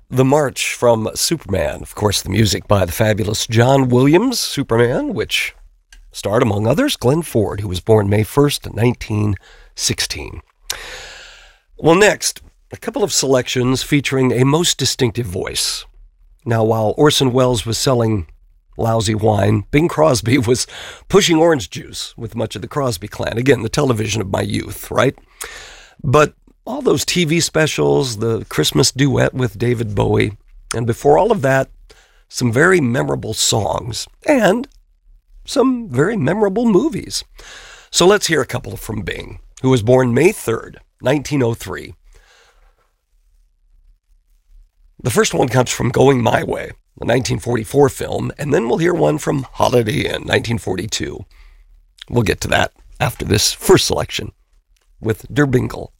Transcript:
The March from Superman. Of course, the music by the fabulous John Williams, Superman, which starred, among others, Glenn Ford, who was born May 1st, 1916. Well, next, a couple of selections featuring a most distinctive voice. Now, while Orson Welles was selling lousy wine, Bing Crosby was pushing orange juice with much of the Crosby clan. Again, the television of my youth, right? But all those TV specials, the Christmas duet with David Bowie, and before all of that, some very memorable songs and some very memorable movies. So let's hear a couple from Bing, who was born May 3rd, 1903. The first one comes from Going My Way, a 1944 film, and then we'll hear one from Holiday Inn, 1942. We'll get to that after this first selection with Der Bingle.